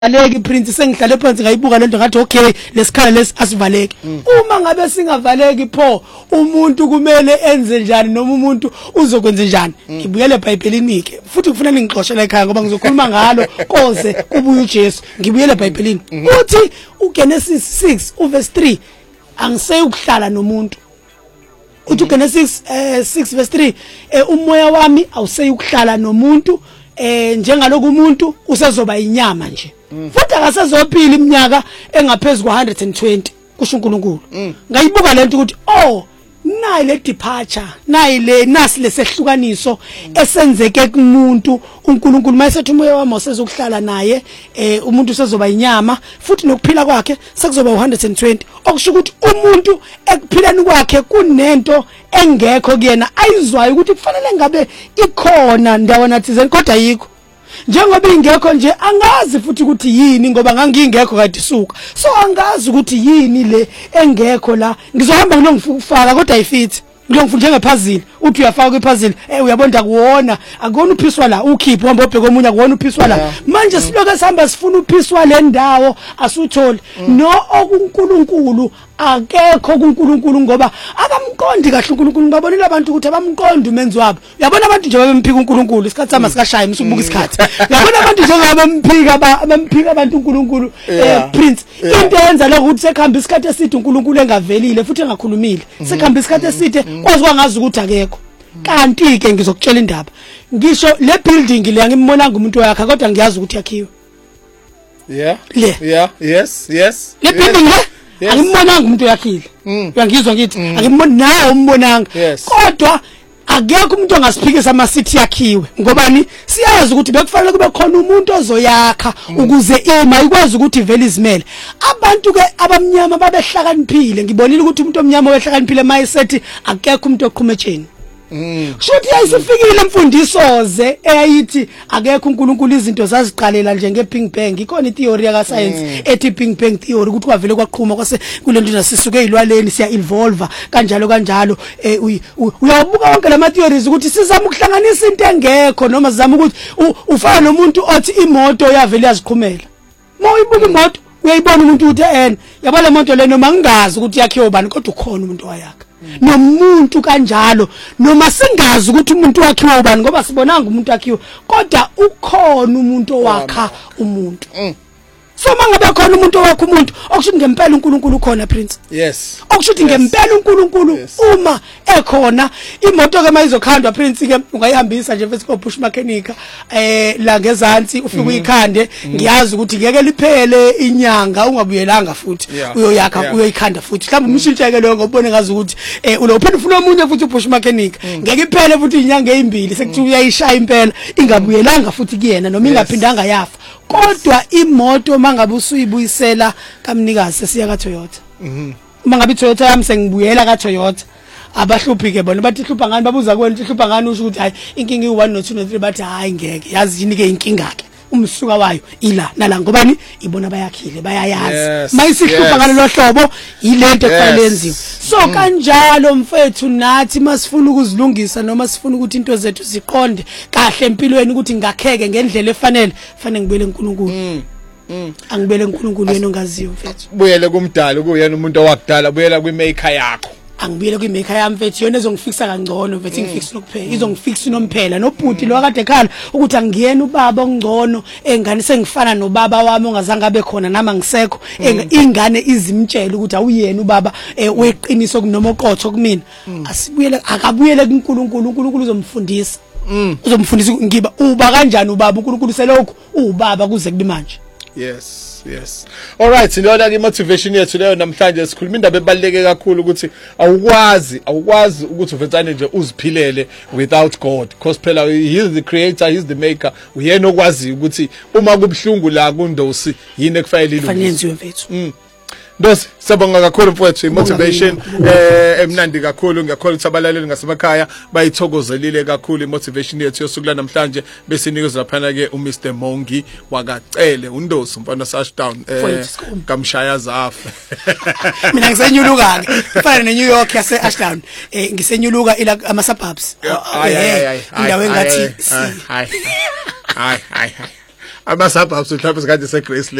aleki prince sengihlale phansi ngayibuka lento ngathi okay lesikhala lesi asivaleki uma ngabe singavaleki pho umuntu kumele enze njani noma umuntu uzokwenza njani ngibuyele eBhayibhelini ke futhi kufanele ngixoshele ekhaya ngoba ngizokhuluma ngalo konse kubuye uJesu ngibuyele eBhayibhelini uthi uGenesis 6 uverse 3 angisey ukuhlala nomuntu uthi uGenesis 6 verse 3 umoya wami awusey ukuhlala nomuntu njengaloko umuntu usezoba inyama nje futhi akasezophila iminyaka engaphezulu kwa120 kusho uNkulunkulu ngayibuka lento ukuthi nayi le departure nasi lesehlukaniso esenzeke kumuntu uNkulunkulu mayesethi umoya wami osezokuhlala naye umuntu usezoba inyama futhi nokuphila kwakhe sekuzoba 120 okusho ukuthi umuntu ekuphileni kwakhe kunento engekho kuyena ayizwayo ukuthi kufanele ngabe ikhona ndawo nathizeni kodwa yikho njengoba ingekho nje angazi futhi ukuthi yini ngoba ngangingekho kade isuka so angazi ukuthi yini le engekho la ngizohamba ngilongifaka kodwa ayifithi ngilongifunda njengepuzzle uthi uyafaka kwipuzzle uyabonda kuwona akona uphiswa la ukhipha uhamba obheka omunye akuwona uphiswa la manje siloke sihamba sifuna uphiswa le ndawo asutholi no okuNkulunkulu akekho kuNkulunkulu ngoba akamqondi kahle uNkulunkulu ngabonile abantu ukuthi abamqondi umenzi wabo uyabona abantu nje bemphika uNkulunkulu isikhathi sama sikashaya msukubuka isikhathi uyabona abantu nje abamphika abantu uNkulunkulu prince into yenza lokho ukuthi sekhamba isikhathi eside uNkulunkulu engavelile futhi engakhulumile sekhamba isikhathi eside kwazi kwangazi ukuthi akekho kanti ke ngizokutshela indaba ngisho le building le ngimmonanga umuntu wakhe kodwa ngiyazi ukuthi yakhiwe yes le building le angimbonanga umuntu yakhile uyangizwa ngithi angimboni nawe umbonanga kodwa akekho umuntu ongasiphikisa ama city yakhiwe ngobani siyazi ukuthi bekufanele kube khona umuntu ozoyakha ukuze ima ikwazi ukuthi vele izimele abantu ke abamnyama babehlakaniphile ngibonile ukuthi umuntu omnyama wehlakaniphile mayisethi akekho umuntu oqhumetheni shothi yayisifikile imfundisoze eyayithi akekho uNkulunkulu izinto zaziqalela nje Big Bang ikhona itheory yaka science ethi Big Bang theory ukuthi kwavele kwaqhuma kwase kulento nasisuke ezilwaleni siya evolve kanjalo uyabuka wonke lama theories ukuthi sizama ukuhlanganisa into engekho noma sizama ukuthi ufana nomuntu othi imoto yavele yaziqhumela moyibuka imoto uyayibona umuntu uthi yabona imoto le noma ngingazi ukuthi yakhiwe ubani kodwa ukhona umuntu wayakha nomuntu kanjalo noma singazi ukuthi umuntu wakhiwe ubani ngoba sibonanga umuntu wakhiwe kodwa ukhona umuntu owakha umuntu so mangabe khona umuntu owakha umuntu okusho ngempela uNkulunkulu ukhona prince yes okusho ngempela uNkulunkulu uma ekhona imoto ke mayizokhandwa prince ke ungayihambisa nje bese push mechanic la ngezansi ufike uyikhande ngiyazi ukuthi ngeke liphele inyanga ungabuyelanga futhi uyoyakha uyoyikhanda futhi mhlawumbe umshintsheke lo ngobone ngazi ukuthi ulophela ufuna umunye futhi push mechanic ngeke iphele futhi inyanga ezimbili sekuthi uyayishaya impela ingabuyelanga futhi kuyena noma ingaphindanga yafa kodwa imoto mangabe usuyibuyisela kamnikazi sesiya kaToyota mangabe iToyota yami sengibuyela kaToyota abahluphi ke bona bathi hlupha ngani babuza kuwena uthi hlupha ngani usho ukuthi hayi inkinga i1 no 2 no 3 bathi hayi ngeke yazi yini ke inkinga ke umsuka wayo ila nala ngobani ibona bayakhile bayayazi mayisihlupha ngalelo hlobo yilento ekufanele yenziwe so kanjalo mfethu nathi masifuna ukuzilungisa noma sifuna ukuthi into zethu ziqonde kahle empilweni ukuthi ngakheke ngendlela efanele fanele ngibele uNkulunkulu angibele uNkulunkulu yena ongaziyo mfethu buyele kumdala kuyena umuntu owakudala buyela kwimaker yakho angibuyele kwimaker yami mfethu yona ezongifikisa kangcono mfethu ingifix nokuphela izongifikisa nomphela nobhuti lo kade ekhala ukuthi angiyena ubaba ongcono engane sengifana nobaba wami ongazange abe khona nama ngisekho ingane izimtshela ukuthi awuyena ubaba weqiniso kunoma oqotho kumina asibuyele akabuyele kuNkulunkulu uNkulunkulu uzomfundisa uzomfundisa ngiba uba kanjani ubaba uNkulunkulu selokhu ubaba kuze kube manje yes all right silona ke motivation yethu leyo namhlanje sikhuluma indaba ebaluleke kakhulu ukuthi awukwazi ukuthi uvetsane nje uziphilele without God because phela he is the creator, he is the maker uyena okwazi ukuthi uma kubhlungu la kuNdosi yini ekufanele ifanele mfethu Ndosi sabonga kakhulu mfowethu motivation emnandi kakhulu ngiyakholwa ukuthi abalaleli ngasemakhaya bayithokozelile kakhulu motivation yethu yosuku la namhlanje bese nikezwe phana ke uMr Mongi wakacele uNdosi umfana Ashdown kamshaya zafa mina ngisenyuluka ke ifana neNew York yase Ashdown ngisenyuluka ila ama suburbs indawo engathi hayi ama suburbs mhlawumbe sikade seGraceland